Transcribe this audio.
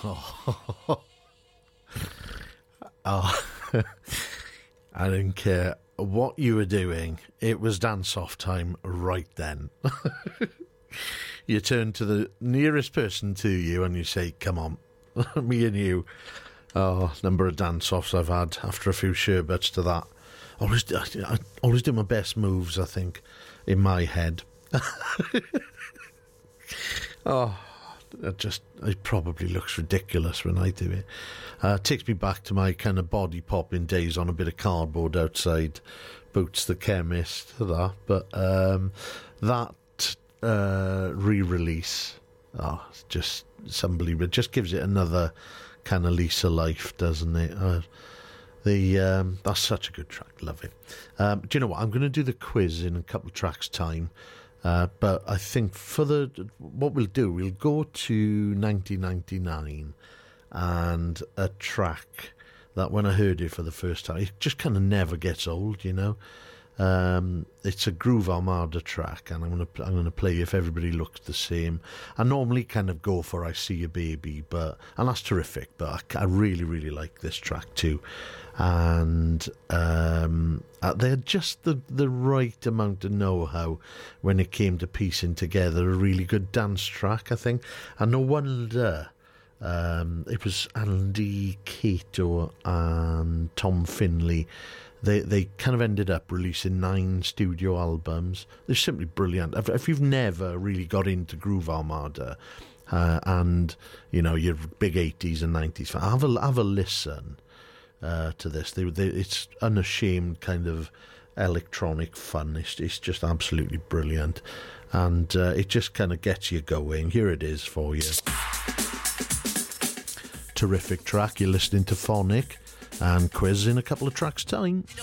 Oh. I didn't care what you were doing. It was dance-off time right then. You turn to the nearest person to you and you say, come on, me and you. Oh, number of dance-offs I've had after a few sherbets to that. I always do my best moves, I think, in my head. It probably looks ridiculous when I do it. Takes me back to my kind of body popping days on a bit of cardboard outside Boots the Chemist, that. But that re-release, just unbelievable. It just gives it another kind of lease of life, doesn't it? That's such a good track. Love it. Do you know what? I'm going to do the quiz in a couple of tracks' time. But I think what we'll do, we'll go to 1999 and a track that when I heard it for the first time, it just kind of never gets old, you know. It's a Groove Armada track, and I'm gonna play If Everybody Looks the Same. I normally kind of go for I See a Baby, and that's terrific, but I really, really like this track too. And they had just the right amount of know-how when it came to piecing together a really good dance track, I think. And no wonder it was Andy Cato and Tom Finlay. They kind of ended up releasing 9 studio albums. They're simply brilliant. If you've never really got into Groove Armada, and you know you're big 80s and 90s fan, have a listen to this. It's unashamed kind of electronic fun. It's just absolutely brilliant, and it just kind of gets you going. Here it is for you. Terrific track. You're listening to Phonic and quiz in a couple of tracks' time.